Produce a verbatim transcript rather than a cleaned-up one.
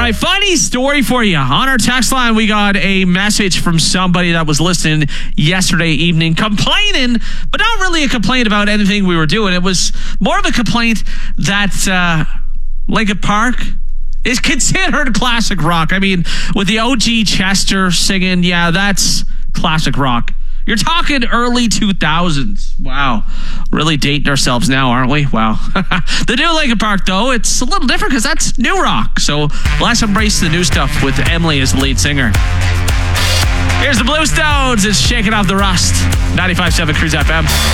right, funny story for you. On our text line, we got a message from somebody that was listening yesterday evening complaining, but not really a complaint about anything we were doing. It was more of a complaint that uh, Linkin Park is considered classic rock. I mean, with the O G Chester singing, yeah, that's classic rock. You're talking early two thousands. Wow. Really dating ourselves now, aren't we? Wow. The new Linkin Park, though, it's a little different because that's new rock. So let's embrace the new stuff with Emily as the lead singer. Here's the Blue Stones. It's Shaking Off the Rust. ninety-five point seven Cruise F M.